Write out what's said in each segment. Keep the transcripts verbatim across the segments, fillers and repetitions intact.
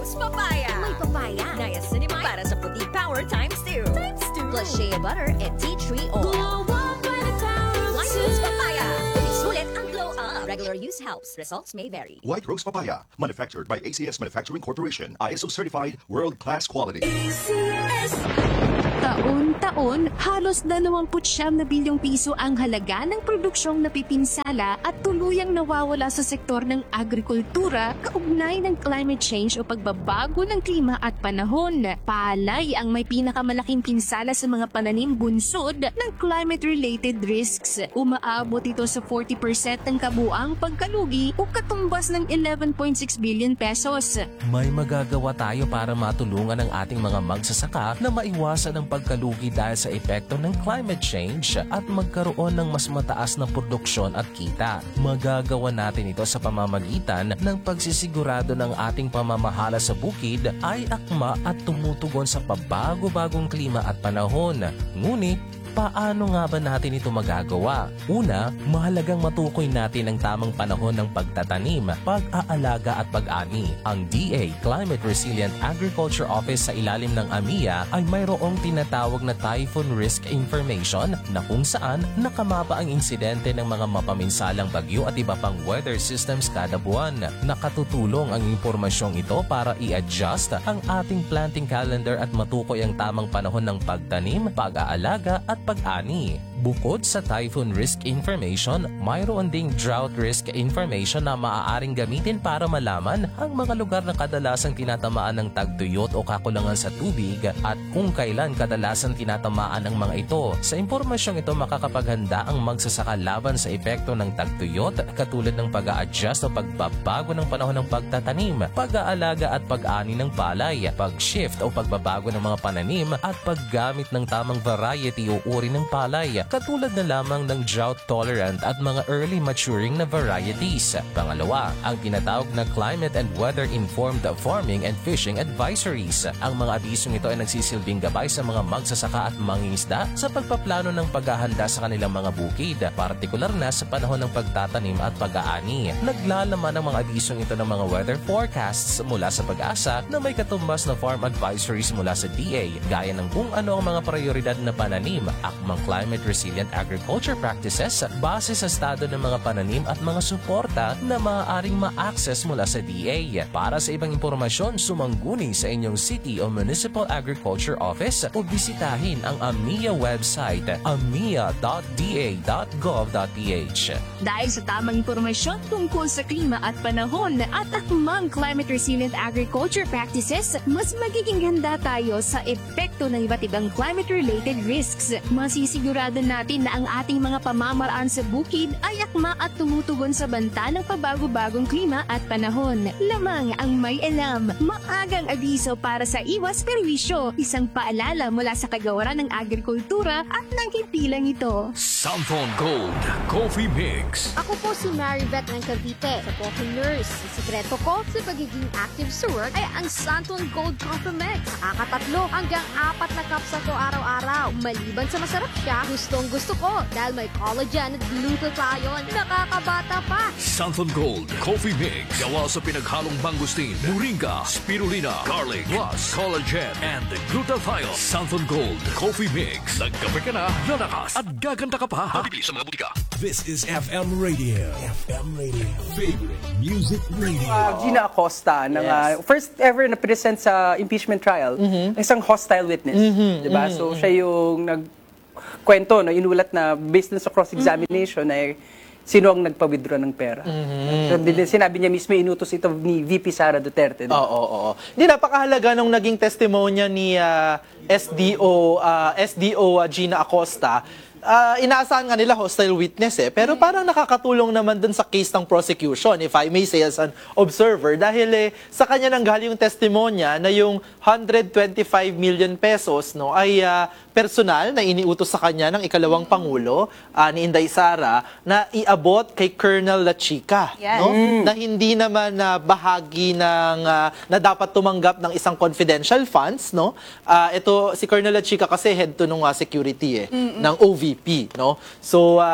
Rose Papaya. May papaya. Niacinamide para sa puti power times two. Times two. Plus shea butter and tea tree oil. Glow up by the power of White two. Rose Papaya. Sulit ang glow up. Regular use helps. Results may vary. White Rose Papaya, manufactured by A C S Manufacturing Corporation, I S O certified, world-class quality. Taon-taon, halos dalawampu't siyam na bilyong piso ang halaga ng produksyong napipinsala at tuluyang nawawala sa sektor ng agrikultura kaugnay ng climate change o pagbabago ng klima at panahon. Palay ang may pinakamalaking pinsala sa mga pananim bunsod ng climate-related risks. Umaabot ito sa forty percent ng kabuang pagkalugi o katumbas ng eleven point six billion pesos. May magagawa tayo para matulungan ang ating mga magsasaka na maiwasan ang pagkalugi dahil sa epekto ng climate change at magkaroon ng mas mataas na produksyon at kita. Magagawa natin ito sa pamamagitan ng pagsisigurado ng ating pamamahala sa bukid ay akma at tumutugon sa pabago-bagong klima at panahon. Ngunit, paano nga ba natin ito magagawa? Una, mahalagang matukoy natin ang tamang panahon ng pagtatanim, pag-aalaga at pag-ani. Ang D A, Climate Resilient Agriculture Office sa ilalim ng A M I A ay mayroong tinatawag na Typhoon Risk Information na kung saan nakamapa ang insidente ng mga mapaminsalang bagyo at iba pang weather systems kada buwan. Nakatutulong ang impormasyong ito para i-adjust ang ating planting calendar at matukoy ang tamang panahon ng pagtanim, pag-aalaga at pag-ani. Bukod sa typhoon risk information, mayroon ding drought risk information na maaaring gamitin para malaman ang mga lugar na kadalasang tinatamaan ng tagtuyot o kakulangan sa tubig at kung kailan kadalasan tinatamaan ang mga ito. Sa impormasyong ito makakapaghanda ang magsasaka laban sa epekto ng tagtuyot katulad ng pag-a-adjust o pagbabago ng panahon ng pagtatanim, pag-aalaga at pag-ani ng palay, pag-shift o pagbabago ng mga pananim at paggamit ng tamang variety o uri ng palay katulad na lamang ng drought-tolerant at mga early maturing na varieties. Pangalawa, ang tinatawag na Climate and Weather-Informed Farming and Fishing Advisories. Ang mga abisong ito ay nagsisilbing gabay sa mga magsasaka at mangingisda sa pagpaplano ng paghahanda sa kanilang mga bukid, partikular na sa panahon ng pagtatanim at pag-aani. Naglalaman ang mga abisong ito ng mga weather forecasts mula sa Pag-asa na may katumbas na farm advisories mula sa D A, gaya ng kung ano ang mga prioridad na pananim, akmang climate resilient agriculture practices base sa estado ng mga pananim at mga suporta na maaaring ma-access mula sa D A. Para sa ibang impormasyon, sumangguni sa inyong city o municipal agriculture office o bisitahin ang A M I A website amia dot d a dot gov dot p h. Dahil sa tamang impormasyon tungkol sa klima at panahon at akmang climate resilient agriculture practices, mas magiging handa tayo sa epekto ng iba't ibang climate-related risks. Masisigurado natin na ang ating mga pamamaraan sa bukid ay akma at tumutugon sa banta ng pabago-bagong klima at panahon. Lamang ang may alam, maagang abiso para sa iwas perwisyo, isang paalala mula sa kagawaran ng agrikultura at ng himpilang ito. Santon Gold Coffee Mix. Ako po si Mary Beth ng Cavite, sa Coffee Nurse. Ang sikreto ko sa pagiging active sa work ay ang Santon Gold Coffee Mix. Nakakatatlo hanggang apat na cups ako araw-araw. Maliban sa masarap siya, gustong gusto ko dahil may collagen at glutathione. Nakakabata pa. Santon Gold Coffee Mix. Gawa sa pinaghalong mangustin, moringa, spirulina, garlic, plus collagen and glutathione. Santon Gold Coffee Mix. Nagkape ka na, lalakas at gaganda ka pa. Mabibili sa mga butika. This is F M Radio. F M Radio. Favorite Music Radio. Uh, Gina Acosta, ng, uh, first ever na present sa impeachment trial, ng isang hostile witness. Diba? So siya yung nagkwento, no, inulat na based na sa cross-examination ay sino ang nagpa-withdraw ng pera. So, sinabi niya mismo, inutos ito ni V P Sara Duterte. Oo, oo, oo. Hindi, napakahalaga nung naging testimonya ni uh, S D O uh, S D O uh, Gina Acosta. Uh, inaasahan nga nila hostile witness eh. Pero parang nakakatulong naman dun sa case ng prosecution, if I may say as an observer, dahil eh, sa kanya nanggaling yung testimonya na yung one hundred twenty-five million pesos no, ay uh, personal na iniutos sa kanya ng ikalawang Pangulo uh, ni Inday Sara na iabot kay Colonel La Chica. Yes. No? Mm. Na hindi naman na uh, bahagi ng uh, na dapat tumanggap ng isang confidential funds. No? Uh, ito, si Colonel La Chica kasi head to nung uh, security eh, ng O V P. No? So, uh,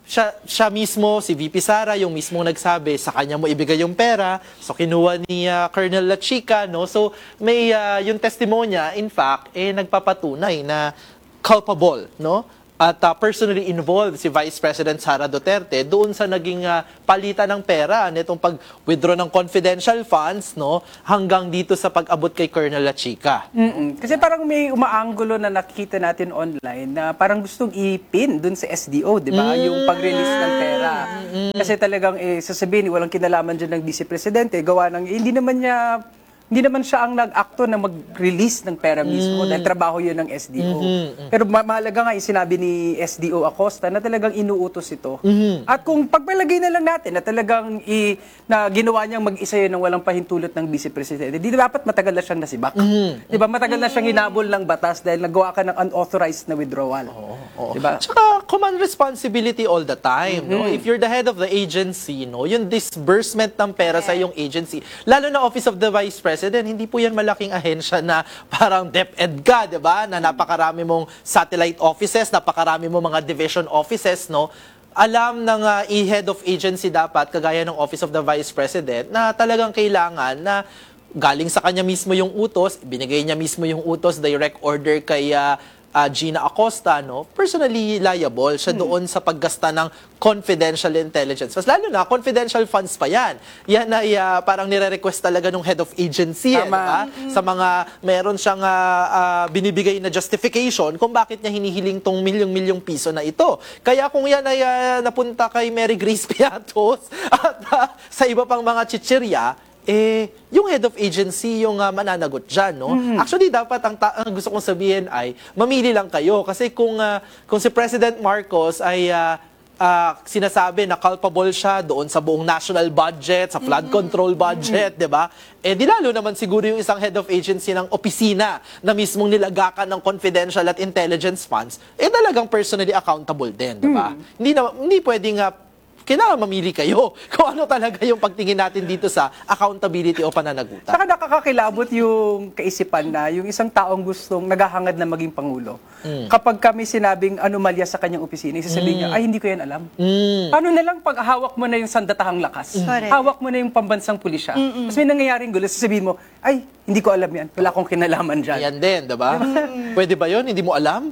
siya, siya mismo, si V P Sara, yung mismo nagsabi, sa kanya mo ibigay yung pera. So, kinuha ni uh, Colonel La Chica, no? So, may uh, yung testimonya, in fact, eh, nagpapatunay na culpable, no? At uh, personally involved si Vice President Sara Duterte doon sa naging uh, palitan ng pera nitong pag-withdraw ng confidential funds, no, hanggang dito sa pag-abot kay Colonel La Chica. Mm-mm. Kasi parang may umaanggulo na nakikita natin online na parang gustong ipin doon sa S D O, di ba? Mm-hmm. Yung pag-release ng pera. Mm-hmm. Kasi talagang eh, sasabihin, walang kinalaman dyan ng Vice Presidente, gawa ng, eh, hindi naman niya hindi naman siya ang nag-akto na mag-release ng pera mismo mm. dahil trabaho yun ng S D O. Mm-hmm. Pero ma- mahalaga nga yung sinabi ni S D O Acosta na talagang inuutos ito. Mm-hmm. At kung pagpalagay na lang natin na talagang i- na ginawa niyang mag-isa yun ng walang pahintulot ng Vice Presidente, di dapat matagal na siyang nasibak. Mm-hmm. Di ba? Matagal na siyang hinabol ng batas dahil nagawa ka ng unauthorized na withdrawal. Oo. Oo. Di ba? Tsaka command responsibility all the time. Mm-hmm. No? If you're the head of the agency, no, yung disbursement ng pera sa iyong agency, lalo na Office of the Vice President, hindi po yan malaking ahensya na parang DepEd ka, di ba? Na napakarami mong satellite offices, napakarami mong mga division offices, no? Alam ng uh, head of agency dapat, kagaya ng Office of the Vice President, na talagang kailangan na galing sa kanya mismo yung utos, binigay niya mismo yung utos, direct order kay uh, uh, Gina Acosta, no? Personally liable siya hmm. doon sa paggasta ng confidential intelligence. Mas lalo na, confidential funds pa yan. Yan ay uh, parang nire-request talaga ng head of agency. Eh, diba? Mm-hmm. Sa mga, meron siyang uh, uh, binibigay na justification kung bakit niya hinihiling tong milyong-milyong piso na ito. Kaya kung yan ay uh, napunta kay Mary Grace Piatos at uh, sa iba pang mga chichirya, eh, yung head of agency yung uh, mananagot dyan, no? Mm-hmm. Actually, dapat ang, ta- ang gusto kong sabihin ay, mamili lang kayo. Kasi kung, uh, kung si President Marcos ay uh, uh, sinasabi na culpable siya doon sa buong national budget, sa flood mm-hmm. control budget, mm-hmm. di ba? Eh, di lalo naman siguro yung isang head of agency ng opisina na mismong nilagakan ng confidential at intelligence funds, eh talagang personally accountable din, di ba? Mm-hmm. Hindi, na, hindi pwedeng uh, kailangan mamili kayo kung ano talaga yung pagtingin natin dito sa accountability o pananagutan. Saka nakakakilabot yung kaisipan na yung isang taong gustong naghahangad na maging Pangulo. Mm. Kapag kami sinabing anomalya sa kanyang opisina, isasabihin mm. niya, ay hindi ko yan alam. Mm. Paano na lang pag hawak mo na yung sandatahang lakas, mm. hawak mo na yung pambansang pulisya, mm-mm. Tapos may nangyayaring gulo, sasabihin mo, ay, hindi ko alam yan. Wala akong kinalaman dyan. Yan din, diba? Mm. Pwede ba yun? Hindi mo alam?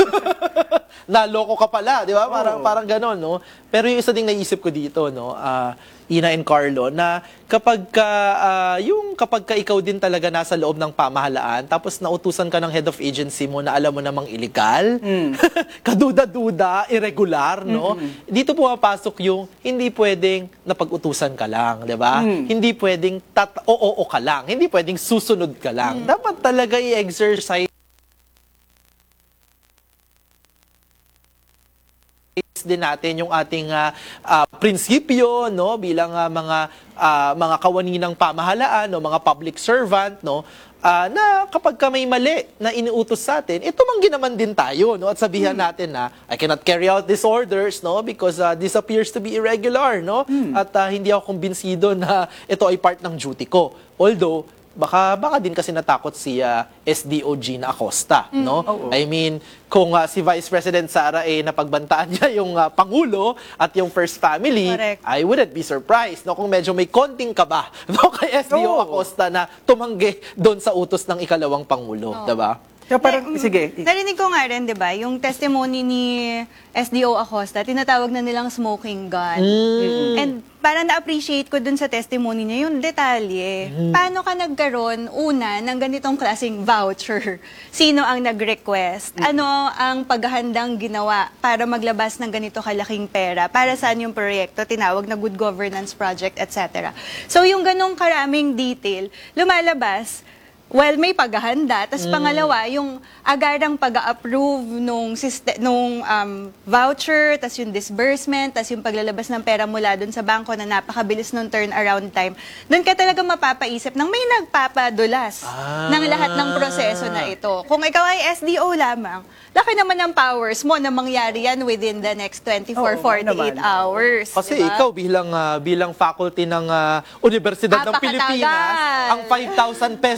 Naloko ka pala, di ba? Parang, oh. parang ganon, no? Pero yung isa ding naisip ko dito, no? Uh, Ina and Carlo, na kapag ka, uh, yung kapag ka ikaw din talaga nasa loob ng pamahalaan, tapos nautusan ka ng head of agency mo na alam mo namang illegal, mm. kaduda-duda, irregular, no? Mm-hmm. Dito pumapasok yung hindi pwedeng napag-utusan ka lang, di ba? Mm. Hindi pwedeng tat- o-o-o ka lang, hindi pwedeng susunod ka lang. Mm. Dapat talaga i-exercise din natin yung ating uh, uh, prinsipyo, no, bilang uh, mga uh, mga kawani ng pamahalaan, no, mga public servant, no, uh, na kapag ka may mali na iniutos sa atin, ito manggi naman din tayo, no, at sabihan hmm. natin na I cannot carry out these orders, no, because uh, this appears to be irregular, no, hmm. at uh, hindi ako kumbinsido na ito ay part ng duty ko. Although baka baka din kasi natakot si uh, S D O Gina Acosta, mm, no? Oh, oh. I mean, kung uh, si Vice President Sara eh napagbantaan niya yung uh, pangulo at yung first family, correct, I wouldn't be surprised, no, kung medyo may konting kaba, no, kay S D O oh. Acosta na tumanggi doon sa utos ng ikalawang pangulo, oh. diba? So, parang, Na, sige. Narinig ko nga rin, di ba, yung testimony ni S D O Acosta, tinatawag na nilang smoking gun. Mm. And parang na-appreciate ko dun sa testimony niya yung detalye. Mm. Paano ka nagkaroon, una, ng ganitong klaseng voucher? Sino ang nag-request? Mm. Ano ang paghahandang ginawa para maglabas ng ganito kalaking pera? Para saan yung proyekto? Tinawag na Good Governance Project, et cetera. So yung ganong karaming detail, lumalabas. Well, may paghahanda. Tapos mm. pangalawa, yung agarang pag-approve nung, nung um, voucher, tapos yung disbursement, tapos yung paglalabas ng pera mula dun sa bangko na napakabilis nung turnaround time. Doon ka talaga mapapaisip ng may nagpapadulas ah. ng lahat ng proseso na ito. Kung ikaw ay S D O lamang, laki naman ang powers mo na mangyari yan within the next twenty-four to forty-eight hours. Kasi diba? ikaw bilang uh, bilang faculty ng uh, Universidad ng Pilipinas, ang five thousand pesos na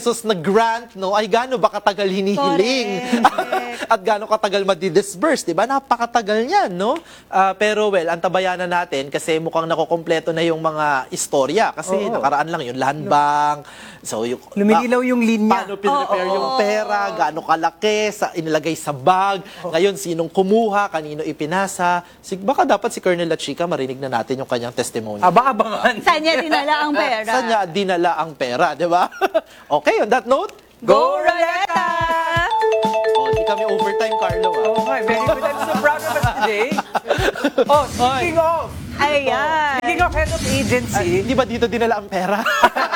grant, no, ay gaano ba katagal hinihiling? At gaano katagal madi-disburse, di ba? Napakatagal niyan, no? Ah, pero well, antabayanan natin kasi mukhang nakokompleto na yung mga istorya. Kasi Oo. nakaraan lang yung land bank. So, yung, Lumililaw yung linya. paano pinrepair yung pera, gaano kalaki, sa, inilagay sa bag. Ngayon, sinong kumuha, kanino ipinasa. Sig baka dapat si Colonel La Chica marinig na natin yung kanyang testimony. Aba-abangan. Saan niya dinala ang pera? Saan niya dinala ang pera, di ba? Okay, on that note, Go Roleta! oh, di kami overtime, Carlo. Ah. Oh, my, very good. I'm so proud of us today. Oh, speaking of, Ayan. speaking of head of agency, Di ba dito dinala ang pera?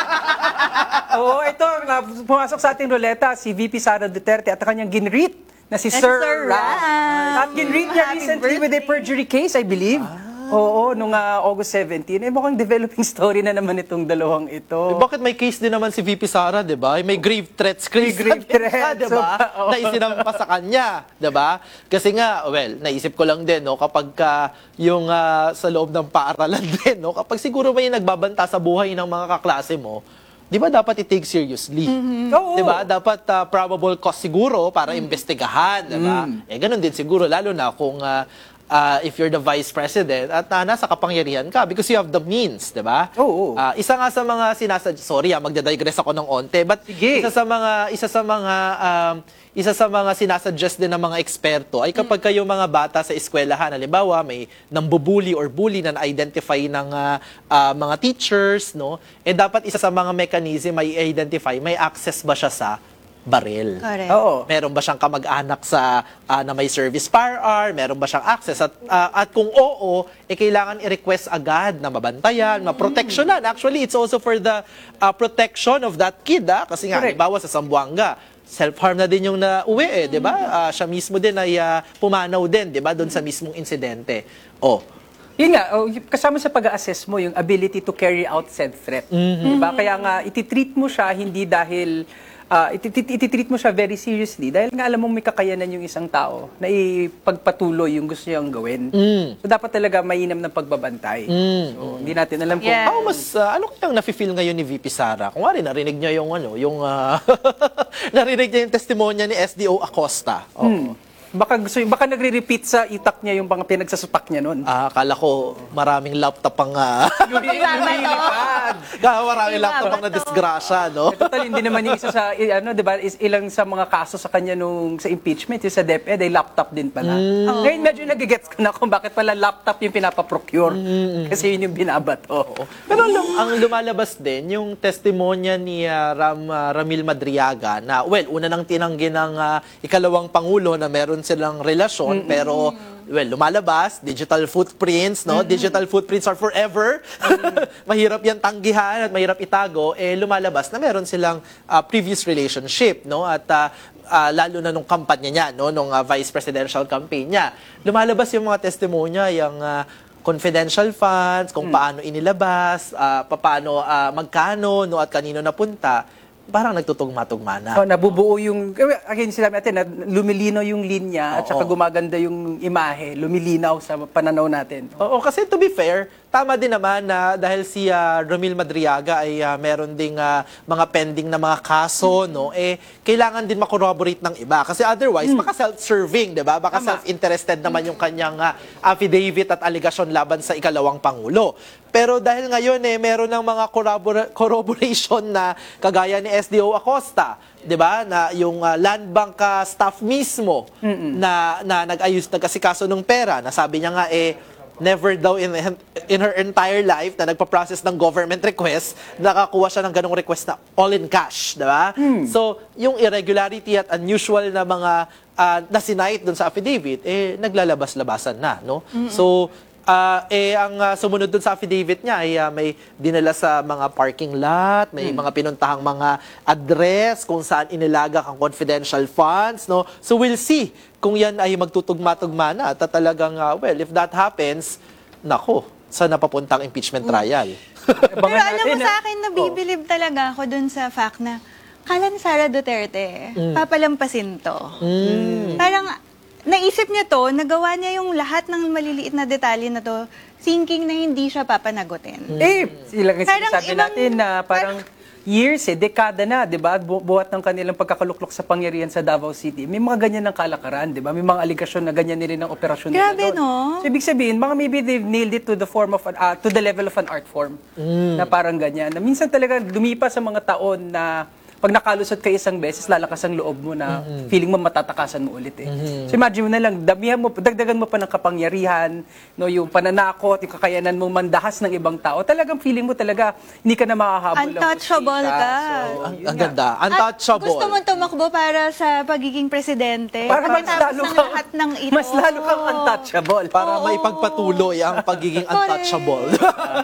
Oo, ito, na- pumasok sa ating ruleta si V P Sara Duterte at ang kanyang ginreat na si Na si Sir Sir Ram. Ram. At ginreat niya Happy recently with a birthday. perjury case, I believe. Oo, nung ah, August seventeenth. Eh, mukhang developing story na naman itong dalawang ito. Eh, bakit may case din naman si V P Sara, di ba? May grave threats case grave na din threats, siya, di ba? so, oo. Na isinampa sa kanya, di ba? Kasi nga, well, naisip ko lang din, no, kapag ka yung ah, sa loob ng paaralan din, no, kapag siguro may nagbabanta sa buhay ng mga kaklase mo, di ba dapat i-take seriously? Oo. Di ba? Dapat ah, probable cause siguro para imbestigahan, di ba? Eh, ganun din siguro, lalo na kung ah, ah, if you're the vice president at ah, nasa kapangyarihan ka because you have the means, di ba? Oo. Ah, isa nga sa mga sinasad sorry, ah, magda-digress ako ng onte, but Sige. isa sa mga isa sa mga um, isa sa mga sinasuggest din ng mga eksperto ay kapag kayo mga bata sa eskwelahan, halimbawa may nambubuli or bully na na-identify ng ah, ah, mga teachers, no? Eh dapat isa sa mga mechanism may identify, may access ba siya sa baril? Correct. Oo. Meron ba siyang kamag-anak sa ah, na may service firearm? Meron ba siyang access? At, ah, at kung oo, eh kailangan i-request agad na mabantayan, maproteksyonan. Actually, it's also for the ah, protection of that kid. Ah, kasi nga, Correct. halimbawa sa Zamboanga, self-harm na din yung nauwi eh, di ba? Ah, siya mismo din ay ah, pumanaw din, di ba? Doon sa mismong insidente. Oh, Yun nga, oh, y- kasama sa pag-assess mo yung ability to carry out said threat. Diba? Kaya nga, ititreat mo siya hindi dahil, ah, iti- ititreat mo siya very seriously dahil nga alam mong may kakayanan yung isang tao na ipagpatuloy yung gusto niyang gawin. So, dapat talaga mainam ng pagbabantay. So, hindi natin alam kung... Yeah. How mas ah, ano kayang nafe-feel ngayon ni V P Sara? Kung wari narinig niya yung ano, yung ah, narinig niya yung testimonya ni S D O Acosta. Oo. Hmm. Baka, gusto, baka nagre-repeat sa itak niya yung mga pinagsasapak niya nun. Ah, akala ko maraming laptop ang uh, Lumilipad. maraming laptop ang na-disgrasya, no? Total, hindi naman yung isa sa, i- ano, di ba, is ilang sa mga kaso sa kanya nung sa impeachment, yung sa DepEd, ay laptop din pala. Ngayon, medyo nagigets ko na kung bakit pala laptop yung pinapaprocure. Kasi yun yung binabato. Pero lum- ang lumalabas din, yung testimonya ni ah, Ram, ah, Ramil Madriaga na, well, una nang tinanggi ng ah, ikalawang Pangulo na meron silang relasyon, pero, well, lumalabas, digital footprints, no? Digital footprints are forever. Mahirap yan tanggihan at mahirap itago. Eh, lumalabas na meron silang ah, previous relationship, no? At ah, ah, lalo na nung kampanya niya, no? Nung ah, vice presidential campaign niya. Lumalabas yung mga testimonya, yung ah, confidential funds, kung paano inilabas, ah, paano, ah, magkano, no, at kanino napunta, parang nagtutugma-tugma na. So, nabubuo yung, again, sinabi natin, na lumilinaw yung linya at saka Oo. gumaganda yung imahe, lumilinaw sa pananaw natin. Oo, kasi to be fair, tama din naman na dahil si ah, Romil Madriaga ay ah, meron ding ah, mga pending na mga kaso, no, eh, kailangan din makorroborate ng iba. Kasi otherwise, baka self-serving, di ba? Baka Tama. self-interested naman yung kanyang ah, affidavit at allegation laban sa ikalawang Pangulo. Pero dahil ngayon, eh, meron ng mga corrobora- corroboration na kagaya ni S D O Acosta, 'di ba? Na yung ah, land bank ah, staff mismo na na nag-ayos nagkasikaso ng pera, na sabi niya nga eh never daw in in her entire life na nagpa-process ng government request, nakakuha siya ng ganong request na all in cash, 'di ba? So, yung irregularity at unusual na mga uh, na sinight dun sa affidavit eh naglalabas-labasan na, no? So, Ah, eh, ang ah, sumunod dun sa affidavit niya ay ah, may dinala sa mga parking lot, may mga pinuntahang mga address kung saan inilaga ang confidential funds, no? So we'll see kung yan ay magtutugma-tugma na at talagang, ah, well, if that happens, nako, saan napapunta ang impeachment trial? Pero alam mo sa akin, nabibilib talaga ako dun sa fact na kala ni Sara Duterte, papalampasin to. Parang naisip niya to, nagawa niya yung lahat ng maliliit na detalye na to, thinking na hindi siya papanagutin. Eh, sila nga Parang sinasabi ibang- natin na parang years eh, dekada na, di ba? Bu- buhat ng kanilang pagkakaluklok sa pangyarihan sa Davao City. May mga ganyan ng kalakaran, di ba? May mga aligasyon na ganyan nila ng operasyon nila Grabe, doon. no? So, ibig sabihin, mga maybe they've nailed it to the form of, an, uh, to the level of an art form. Na parang ganyan. Na minsan talaga lumipas sa mga taon na pag nakalusot ka isang beses, lalakas ang loob mo na feeling mo matatakasan mo ulit eh. So imagine mo na lang, damihan mo, dagdagan mo pa ng kapangyarihan, no, yung pananakot, yung kakayanan mo mandahas ng ibang tao. Talagang feeling mo talaga hindi ka na makahabol ng Untouchable hustisya. ka. So, Ang, yun ang nga. ganda. At Untouchable. gusto mo tumakbo para sa pagiging presidente? Para mas Pagkatapos lalo ng kang, lahat ng ito. mas lalo kang untouchable. Para Oo. maipagpatuloy ang pagiging untouchable.